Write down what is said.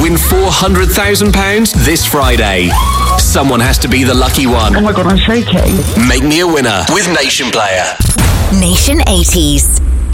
win £400,000 this Friday. Someone has to be the lucky one. Oh my God, I'm shaking. Make me a winner with Nation Player. Nation 80s.